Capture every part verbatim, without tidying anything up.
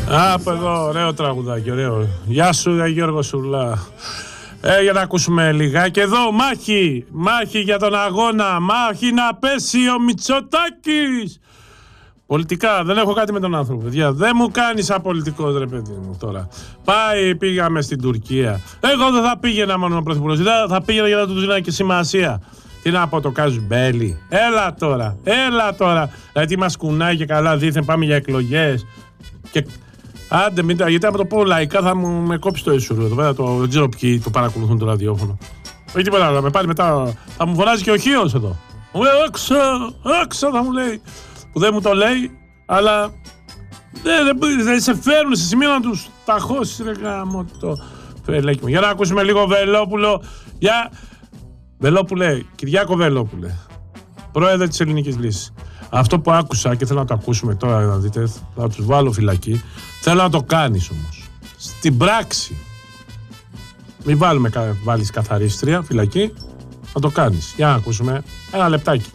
Α, από εδώ, ωραίο τραγουδάκι, ωραίο. Γεια σου, Γιώργο Σουλά. Ε, για να ακούσουμε λιγάκι. Εδώ, μάχη, μάχη για τον αγώνα, μάχη να πέσει ο Μητσοτάκης. Πολιτικά, δεν έχω κάτι με τον άνθρωπο, παιδιά. Δεν μου κάνεις απολυτικός, ρε παιδί μου, τώρα. Πάει, πήγαμε στην Τουρκία. Εγώ δεν θα πήγαινα μόνο με πρωθυπουργός, δεν θα πήγαινα για να του δίνω και σημασία. Τι να πω, το Καζουμπέλη. Έλα τώρα, έλα τώρα. Δηλαδή μας κουνάει και καλά, δήθεν πάμε για εκλογές. Και άντε, μην, γιατί άμα το πω λαϊκά θα μου με κόψει το ίσουρο εδώ πέρα. Το, δεν ξέρω ποιοι το παρακολουθούν το ραδιόφωνο. Όχι τίποτα άλλο, με πάρει μετά. Θα μου φωνάζει και ο Χίος εδώ. Μου λέει έξω, έξω θα μου λέει. Που δεν μου το λέει, αλλά δεν, δεν, δεν σε φέρνουν σε σημείο να τους ταχώσεις, ρε γάμο το φελέκι μου. Για να ακούσουμε λίγο Βελόπουλο. Για Βελόπουλε, Κυριάκο Βελόπουλε, πρόεδρε της Ελληνικής Λύσης. Αυτό που άκουσα και θέλω να το ακούσουμε τώρα, να δείτε, θα τους βάλω φυλακή. Θέλω να το κάνεις όμως. Στην πράξη. Μην βάλουμε, βάλεις καθαρίστρια, φυλακή. Να το κάνεις. Για να ακούσουμε ένα λεπτάκι.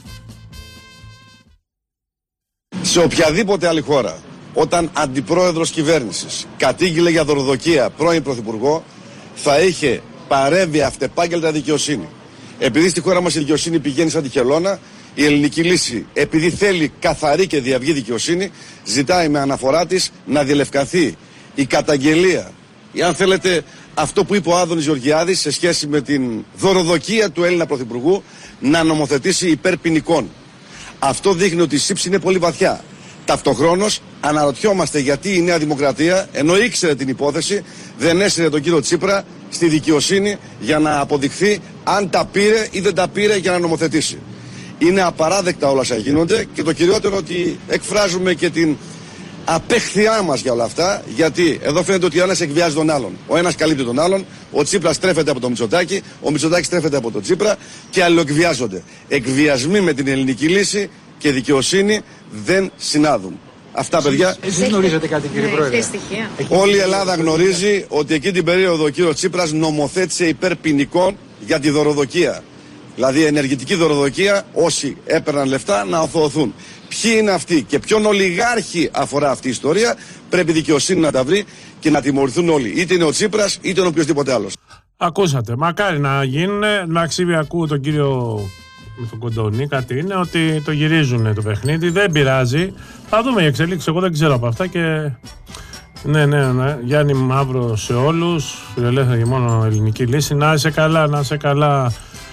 Σε οποιαδήποτε άλλη χώρα, όταν αντιπρόεδρος κυβέρνησης κατήγγειλε για δωροδοκία πρώην πρωθυπουργό, θα είχε παρέμβει αυτεπάγγελτα δικαιοσύνη. Επειδή στη χώρα μας η δικαιοσύνη πηγαίνει σαν τη χελώνα, η Ελληνική Λύση, επειδή θέλει καθαρή και διαυγή δικαιοσύνη, ζητάει με αναφορά της να διελευκανθεί η καταγγελία, ή αν θέλετε αυτό που είπε ο Άδωνης Γεωργιάδης σε σχέση με την δωροδοκία του Έλληνα πρωθυπουργού, να νομοθετήσει υπέρ ποινικών. Αυτό δείχνει ότι η σύψη είναι πολύ βαθιά. Ταυτοχρόνως αναρωτιόμαστε γιατί η Νέα Δημοκρατία, ενώ ήξερε την υπόθεση, δεν έσυρε τον κύριο Τσίπρα στη δικαιοσύνη για να αποδειχθεί αν τα πήρε ή δεν τα πήρε για να νομοθετήσει. Είναι απαράδεκτα όλα όσα γίνονται και το κυριότερο ότι εκφράζουμε και την απέχθειά μας για όλα αυτά, γιατί εδώ φαίνεται ότι ο ένας εκβιάζει τον άλλον. Ο ένας καλύπτει τον άλλον, ο Τσίπρας στρέφεται από τον Μητσοτάκη, ο Μητσοτάκης στρέφεται από τον Τσίπρα και αλληλοεκβιάζονται. Εκβιασμοί με την Ελληνική Λύση και δικαιοσύνη δεν συνάδουν. Αυτά, παιδιά. Εσείς γνωρίζετε κάτι, κύριε Πρόεδρε? Όλη η Ελλάδα γνωρίζει ότι εκεί την περίοδο ο κύριος Τσίπρας νομοθέτησε υπέρ ποινικών για τη δωροδοκία. Δηλαδή ενεργητική δωροδοκία, όσοι έπαιρναν λεφτά να αθωωωθούν. Ποιοι είναι αυτοί και ποιον ολιγάρχη αφορά αυτή η ιστορία, πρέπει η δικαιοσύνη να τα βρει και να τιμωρηθούν όλοι. Είτε είναι ο Τσίπρας, είτε είναι οποιοδήποτε άλλος. Ακούσατε, μακάρι να γίνουν. Να αξίβει, ακούω τον κύριο με τον Κοντονή, κάτι είναι ότι το γυρίζουν το παιχνίδι, δεν πειράζει. Θα δούμε οι εξελίξεις, εγώ δεν ξέρω από αυτά και... Ναι, ναι, ναι. Γιάννη Μαύρο σε όλους, φιλελεύθερη και μόνο Ελληνική Λύση. Να είσαι καλά, να είσαι καλά,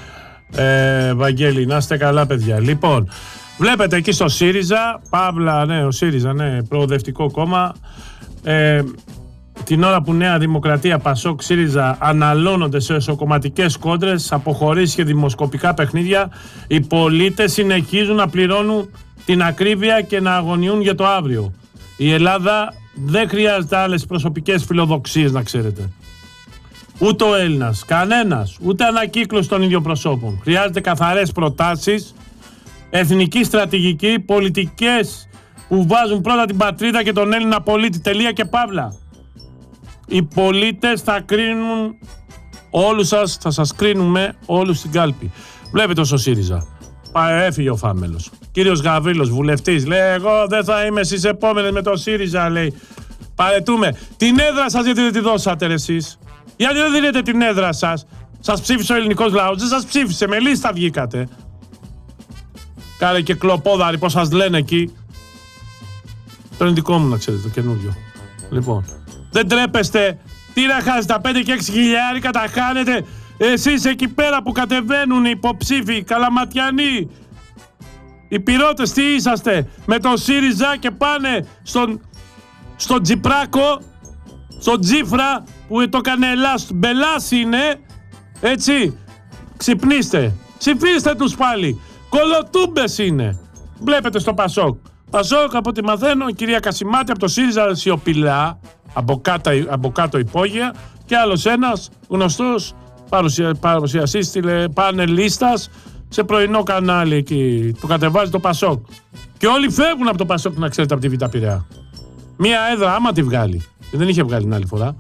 ε, Βαγγέλη, να είστε καλά, παιδιά. Λοιπόν, βλέπετε εκεί στο ΣΥΡΙΖΑ, Παύλα, ναι, ο ΣΥΡΙΖΑ, ναι, προοδευτικό κόμμα, ε, την ώρα που Νέα Δημοκρατία, Πασόκ, ΣΥΡΙΖΑ αναλώνονται σε εσωκομματικές κόντρες, αποχωρήσεις και δημοσκοπικά παιχνίδια, οι πολίτες συνεχίζουν να πληρώνουν την ακρίβεια και να αγωνιούν για το αύριο. Η Ελλάδα δεν χρειάζεται άλλες προσωπικές φιλοδοξίες, να ξέρετε. Ούτε ο Έλληνας, κανένας, ούτε ανακύκλωση των ίδιων προσώπων. Χρειάζεται καθαρές προτάσεις, εθνική στρατηγική, πολιτικές που βάζουν πρώτα την πατρίδα και τον Έλληνα πολίτη. Τελεία και παύλα. Οι πολίτες θα κρίνουν όλους σας, θα σας κρίνουμε όλους στην κάλπη. Βλέπετε όσο ΣΥΡΙΖΑ. Έφυγε ο Φάμελος. Κύριος Γαβρίλος, βουλευτής, λέει: εγώ δεν θα είμαι στις επόμενες με το ΣΥΡΙΖΑ, λέει. Παρετούμε. Την έδρα σας γιατί δεν τη δώσατε ρε εσείς? Γιατί δεν δίνετε την έδρα σας? Σας ψήφισε ο ελληνικός λαός? Δεν σας ψήφισε, με λίστα βγήκατε. Κάνε και κλοπόδαροι, πώς σας λένε εκεί. Το είναι δικό μου, να ξέρετε, το καινούριο. Λοιπόν, δεν τρέπεστε? Τι να χάσετε, τα πέντε και έξι χιλιάρικα τα χάνετε εσείς εκεί πέρα που κατεβαίνουν οι υποψήφοι, οι καλαματιανοί. Οι πυρώτες τι είσαστε? Με τον ΣΥΡΙΖΑ και πάνε στον, στον Τσιπράκο, στον Τσίφρα που το κανελάς, μπελάς είναι, έτσι. Ξυπνήστε, ψηφίστε τους πάλι. Κολοτούμπες είναι. Βλέπετε στο Πασόκ. Πασόκ, από ό,τι μαθαίνω, η κυρία Κασιμάτη από το ΣΥΡΙΖΑ σιωπηλά, από κάτω, από κάτω υπόγεια, και άλλος ένας γνωστός παρουσια, παρουσιαστής πανελίστας σε πρωινό κανάλι εκεί. Το κατεβάζει το Πασόκ. Και όλοι φεύγουν από το Πασόκ, να ξέρετε, από τη Β' Πειραιά. Μία έδρα, άμα τη βγάλει. Δεν είχε βγάλει την άλλη φορά.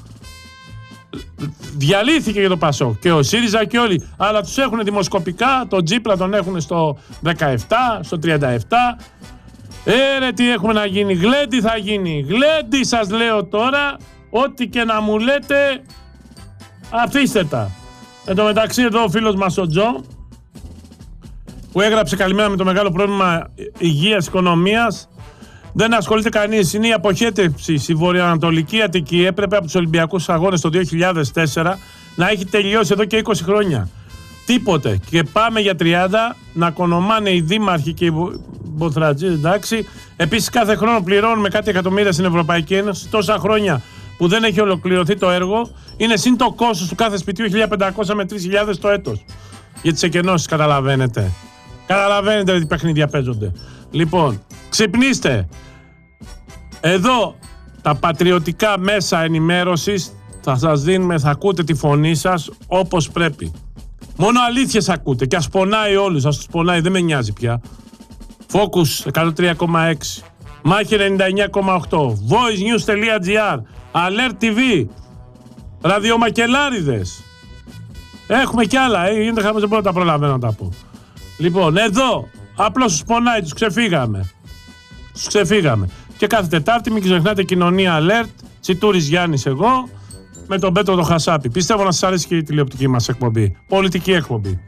Διαλύθηκε για το Πασόκ. Και ο ΣΥΡΙΖΑ και όλοι. Αλλά τους έχουν δημοσκοπικά. Τον Τσίπρα τον έχουν στο δεκαεπτά, στο τριάντα επτά. Ε, ρε, τι έχουμε να γίνει. Γλέντι θα γίνει. Γλέντι σας λέω τώρα. Ό,τι και να μου λέτε, αφήστε τα. Εν τω μεταξύ εδώ ο φίλος μας ο Τζο, που έγραψε καλημέρα με το μεγάλο πρόβλημα υγείας, οικονομίας, δεν ασχολείται κανείς. Είναι η αποχέτευση στη βορειοανατολική Αττική. Έπρεπε από τους Ολυμπιακούς Αγώνες το δύο χιλιάδες τέσσερα να έχει τελειώσει εδώ και είκοσι χρόνια. Τίποτε. Και πάμε για τριάντα να κονομάνε οι δήμαρχοι και οι μποθρατζίδες, εντάξει. Επίσης κάθε χρόνο πληρώνουμε κάτι εκατομμύρια στην Ευρωπαϊκή Ένωση. Τόσα χρόνια που δεν έχει ολοκληρωθεί το έργο, είναι συν το κόστος του κάθε σπιτιού χίλια πεντακόσια με τρεις χιλιάδες το έτος. Για τις εκενώσεις, καταλαβαίνετε. Καταλαβαίνετε τι παιχνίδια παίζονται. Λοιπόν, ξυπνήστε. Εδώ τα πατριωτικά μέσα ενημέρωσης θα σας δίνουμε, θα ακούτε τη φωνή σας όπως πρέπει. Μόνο αλήθειες ακούτε και ας πονάει όλους, ας τους πονάει, δεν με νοιάζει πια. Focus εκατόν τρία κόμμα έξι, Μάχη ενενήντα εννιά κόμμα οκτώ, voicenews.gr, Alert τι βι, ραδιομακελάριδες. Έχουμε κι άλλα, ε, γίνεται χαμός, δεν μπορώ να τα προλαβαίνω να τα πω. Λοιπόν, εδώ, απλώς τους πονάει, τους ξεφύγαμε. Τους ξεφύγαμε. Και κάθε Τετάρτη μην ξεχνάτε κοινωνία Alert, Τσιτούρης Γιάννης εγώ, με τον Πέτρο το Χασάπη. Πιστεύω να σας αρέσει και η τηλεοπτική μας εκπομπή. Πολιτική εκπομπή.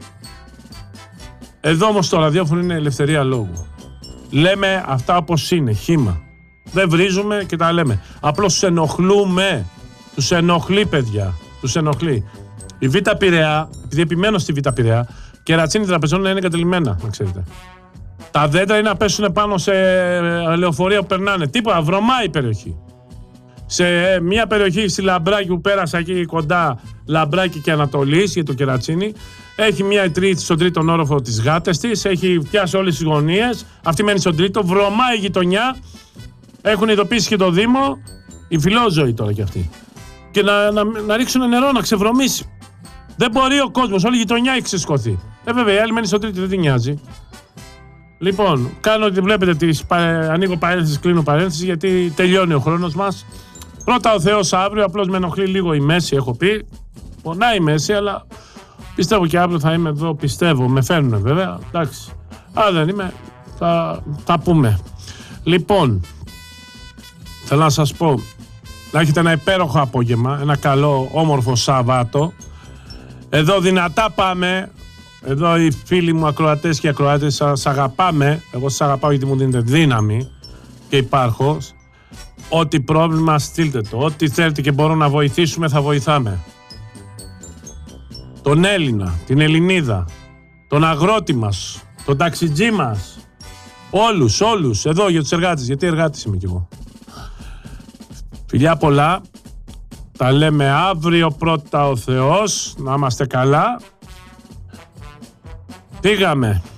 Εδώ όμως το ραδιόφωνο είναι ελευθερία λόγου. Λέμε αυτά όπως είναι, χύμα. Δεν βρίζουμε και τα λέμε. Απλώς τους ενοχλούμε. Τους ενοχλεί, παιδιά. Τους ενοχλεί. Η Β' Πειραιά, επειδή επιμένω στη Β' Πειραιά, κερατσίνη τραπεζών είναι εγκατελειμμένα, να ξέρετε. Τα δέντρα είναι να πέσουν πάνω σε λεωφορεία που περνάνε. Τίποτα, βρωμάει η περιοχή. Σε μια περιοχή στη Λαμπράκη που πέρασα εκεί κοντά, Λαμπράκη και Ανατολής, για το κερατσίνη, έχει μια τρίτη στον τρίτον όροφο τις γάτες της, έχει πιάσει όλες τις γωνίες, αυτή μένει στον τρίτο, βρωμάει η γειτονιά, έχουν ειδοποιήσει και το Δήμο, η φιλόζωη τώρα κι αυτή. Και να, να, να ρίξουν νερό, να ξεβρωμίσει. Δεν μπορεί ο κόσμος, όλη η γειτονιά έχει ξεσκωθεί. Ε, βέβαια, η άλλη μένει στον τρίτο, δεν την νοιάζει. Λοιπόν, κάνω ότι βλέπετε, τις, ανοίγω παρένθεση, κλείνω παρένθεση, γιατί τελειώνει ο χρόνος μας. Πρώτα ο Θεός αύριο, απλώς με ενοχλεί λίγο η μέση, έχω πει. Πονάει η μέση, αλλά πιστεύω και αύριο θα είμαι εδώ, πιστεύω. Με φέρνουνε βέβαια, εντάξει. Αλλά δεν είμαι, θα, θα πούμε. Λοιπόν, θέλω να σας πω, να έχετε ένα υπέροχο απόγευμα, ένα καλό, όμορφο Σαββάτο. Εδώ δυνατά πάμε. Εδώ οι φίλοι μου ακροατές και ακροάτες, σας αγαπάμε. Εγώ σας αγαπάω γιατί μου δίνετε δύναμη και υπάρχω. Ό,τι πρόβλημα στείλτε το. Ό,τι θέλετε και μπορούμε να βοηθήσουμε, θα βοηθάμε. Τον Έλληνα, την Ελληνίδα, τον αγρότη μας, τον ταξιτζή μας. Όλους, όλους. Εδώ για τους εργάτες, γιατί εργάτης είμαι κι εγώ. Φιλιά πολλά. Τα λέμε αύριο πρώτα ο Θεός. Να είμαστε καλά. Πήγαμε.